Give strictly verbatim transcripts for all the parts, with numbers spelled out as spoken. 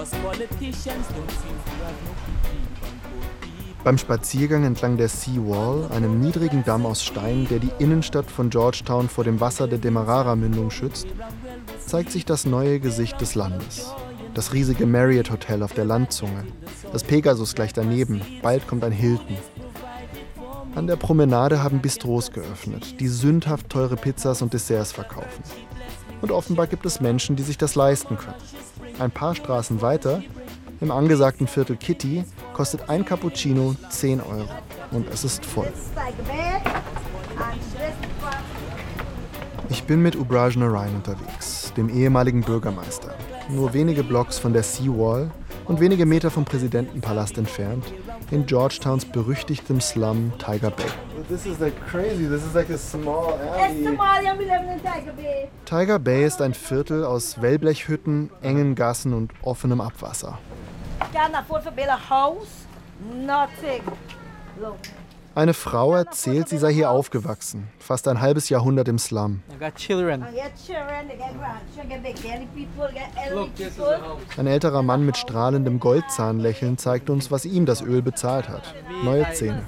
Beim Spaziergang entlang der Seawall, einem niedrigen Damm aus Stein, der die Innenstadt von Georgetown vor dem Wasser der Demerara-Mündung schützt, zeigt sich das neue Gesicht des Landes. Das riesige Marriott Hotel auf der Landzunge, das Pegasus gleich daneben, bald kommt ein Hilton. An der Promenade haben Bistros geöffnet, die sündhaft teure Pizzas und Desserts verkaufen. Und offenbar gibt es Menschen, die sich das leisten können. Ein paar Straßen weiter, im angesagten Viertel Kitty, kostet ein Cappuccino zehn Euro. Und es ist voll. Ich bin mit Ubraj Narain unterwegs, dem ehemaligen Bürgermeister. Nur wenige Blocks von der Seawall und wenige Meter vom Präsidentenpalast entfernt, in Georgetowns berüchtigtem Slum Tiger Bay. This is like crazy. This is like a small alley. Tiger Bay ist ein Viertel aus Wellblechhütten, engen Gassen und offenem Abwasser. Eine Frau erzählt, sie sei hier aufgewachsen, fast ein halbes Jahrhundert im Slum. Ein älterer Mann mit strahlendem Goldzahnlächeln zeigt uns, was ihm das Öl bezahlt hat. Neue Zähne.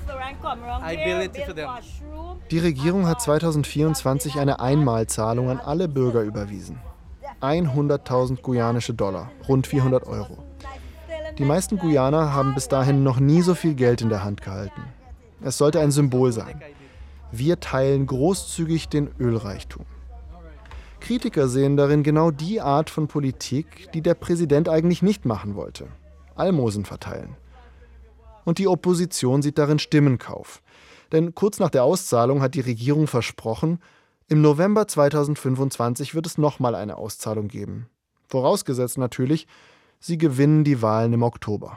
Die Regierung hat zweitausendvierundzwanzig eine Einmalzahlung an alle Bürger überwiesen. hunderttausend guyanische Dollar, rund vierhundert Euro. Die meisten Guyaner haben bis dahin noch nie so viel Geld in der Hand gehalten. Es sollte ein Symbol sein. Wir teilen großzügig den Ölreichtum. Kritiker sehen darin genau die Art von Politik, die der Präsident eigentlich nicht machen wollte. Almosen verteilen. Und die Opposition sieht darin Stimmenkauf. Denn kurz nach der Auszahlung hat die Regierung versprochen, im November zweitausendfünfundzwanzig wird es nochmal eine Auszahlung geben. Vorausgesetzt natürlich, sie gewinnen die Wahlen im Oktober.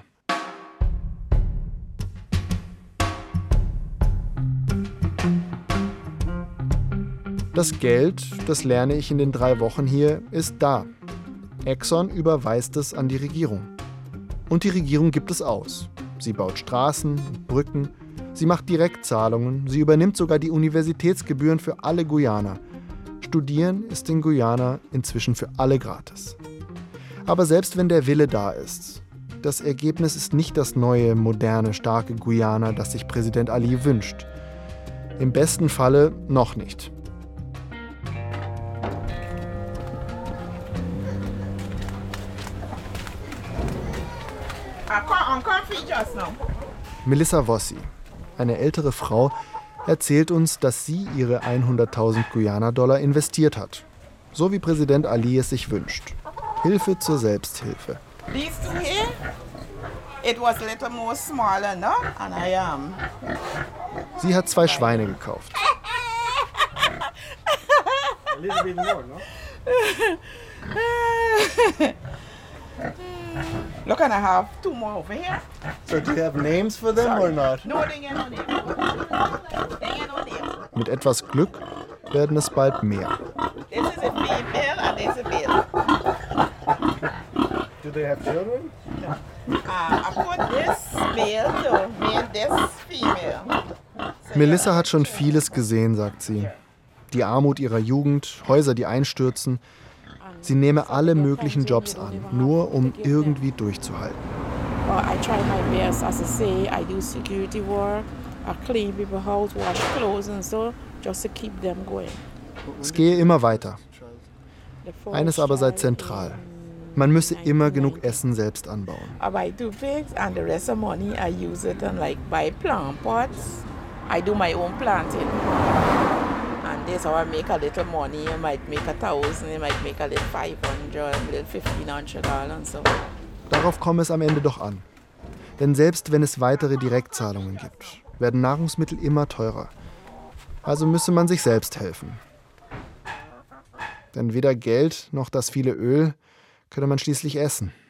Das Geld, das lerne ich in den drei Wochen hier, ist da. Exxon überweist es an die Regierung. Und die Regierung gibt es aus. Sie baut Straßen, Brücken, sie macht Direktzahlungen, sie übernimmt sogar die Universitätsgebühren für alle Guyaner. Studieren ist in Guyana inzwischen für alle gratis. Aber selbst wenn der Wille da ist, das Ergebnis ist nicht das neue, moderne, starke Guyana, das sich Präsident Ali wünscht. Im besten Falle noch nicht. Melissa Vossi, eine ältere Frau, erzählt uns, dass sie ihre hunderttausend Guyana-Dollar investiert hat. So wie Präsident Ali es sich wünscht. Hilfe zur Selbsthilfe. These two here, it was a little more smaller, no? And I am. Sie hat zwei Schweine gekauft. A little bit more, no? Look, and I have two more over here. So do you have names for them Sorry. or not? No, they ain't no name. They ain't no name. Mit etwas Glück werden es bald mehr. This is a female and this is a male. Do they have children? No. Uh, I put this male to male this female. So Melissa hat schon vieles gesehen, sagt sie. Die Armut ihrer Jugend, Häuser, die einstürzen. Sie nehme alle möglichen Jobs an, nur um irgendwie durchzuhalten. I try my best, as I say, I do security work, I clean people's house, wash clothes and so, just to keep them going. Es gehe immer weiter. Eines aber sei zentral. Man müsse immer genug Essen selbst anbauen. I buy two pigs and the rest of money I use it and like buy plant pots. I do my own planting. And this how I make a little money. I might make a thousand, I might make a little five hundred, a little fifteen hundred dollars and so. Darauf komme es am Ende doch an. Denn selbst wenn es weitere Direktzahlungen gibt, werden Nahrungsmittel immer teurer. Also müsse man sich selbst helfen. Denn weder Geld noch das viele Öl könne man schließlich essen.